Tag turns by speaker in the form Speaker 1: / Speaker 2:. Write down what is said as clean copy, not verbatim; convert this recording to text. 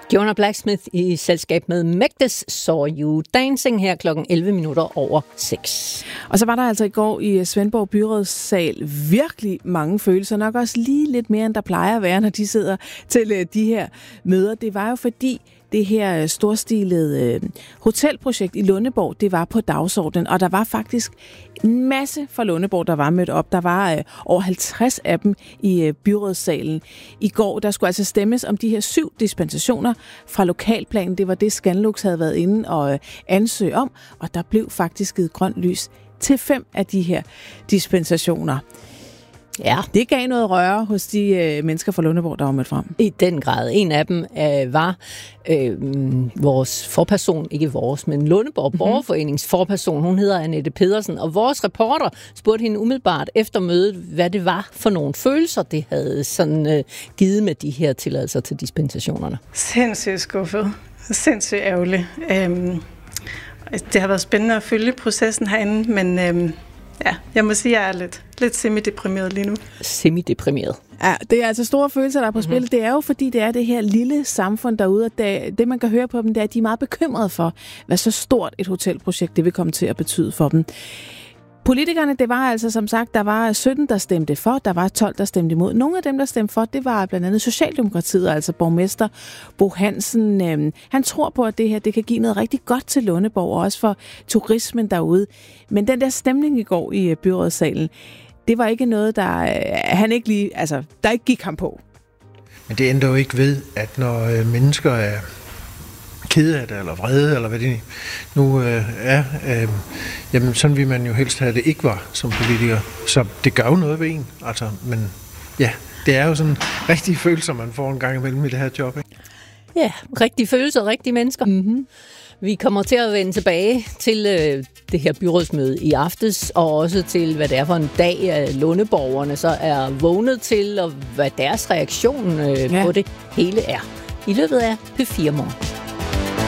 Speaker 1: Fiona Blacksmith i selskab med Magdes Saw You Dancing her klokken 6:11.
Speaker 2: Og så var der altså i går i Svendborg Byrådssal virkelig mange følelser, nok også lige lidt mere, end der plejer at være, når de sidder til de her møder. Det var jo fordi det her storstilede hotelprojekt i Lundeborg, det var på dagsordenen, og der var faktisk en masse fra Lundeborg, der var mødt op. Der var over 50 af dem i byrådssalen. I går, der skulle altså stemmes om de her 7 dispensationer fra lokalplanen. Det var det, Scanlux havde været inde og ansøge om, og der blev faktisk givet grønt lys til 5 af de her dispensationer.
Speaker 1: Ja.
Speaker 2: Det gav noget røre hos de mennesker fra Lundeborg, der var mødt frem.
Speaker 1: I den grad. En af dem var vores forperson, ikke vores, men Lundeborg Borgerforenings forperson. Hun hedder Annette Pedersen, og vores reporter spurgte hende umiddelbart efter mødet, hvad det var for nogle følelser, det havde sådan givet med de her tilladelser til dispensationerne.
Speaker 3: Sindssygt skuffet. Sindssygt ærgerligt. Det har været spændende at følge processen herinde, men ja, jeg må sige, at jeg er lidt semideprimeret lige nu.
Speaker 1: Semideprimeret.
Speaker 2: Ja, det er altså store følelser, der er på spil. Det er jo, fordi det er det her lille samfund derude, og det man kan høre på dem, det er, at de er meget bekymrede for, hvad så stort et hotelprojekt det vil komme til at betyde for dem. Politikerne, det var altså som sagt, der var 17, der stemte for, der var 12, der stemte imod. Nogle af dem, der stemte for, det var blandt andet Socialdemokratiet, altså borgmester Bo Hansen. Han tror på, at det her det kan give noget rigtig godt til Lundeborg, og også for turismen derude. Men den der stemning i går i byrådssalen, det var ikke noget, der ikke gik ham på.
Speaker 4: Men det ændrer jo ikke ved, at når mennesker er kede af det, eller vrede, eller hvad det nu er, jamen sådan vil man jo helst have det ikke var som politiker. Så det gør jo noget ved en. Altså, men ja, det er jo sådan rigtige følelser, man får en gang imellem i det her job, ikke?
Speaker 1: Ja, rigtige følelser, rigtige mennesker. Mm-hmm. Vi kommer til at vende tilbage til det her byrådsmøde i aftes, og også til, hvad det er for en dag, lundeborgerne så er vågnet til, og hvad deres reaktion på det hele er. I løbet af P4 Morgen.